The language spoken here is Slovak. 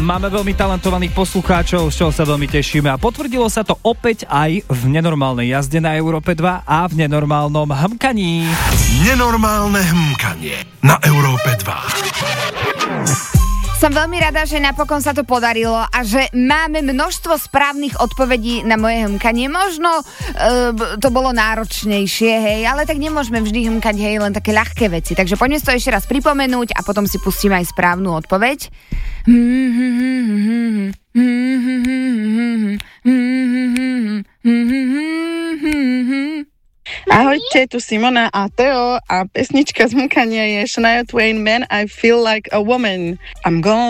Máme veľmi talentovaných poslucháčov, z čoho sa veľmi tešíme a potvrdilo sa to opäť aj v nenormálnej jazde na Európe 2 a v nenormálnom hmkaní. Nenormálne hmkanie na Európe 2. Som veľmi rada, že napokon sa to podarilo a že máme množstvo správnych odpovedí na moje hmkanie. Možno to bolo náročnejšie, hej, ale tak nemôžeme vždy hmkať, hej, len také ľahké veci. Takže poďme si to ešte raz pripomenúť a potom si pustíme aj správnu odpoveď. Ahojte, tu Simona a Teo a pesnička z hmkania je Shania Twain, Man, I Feel Like a Woman. I'm gone.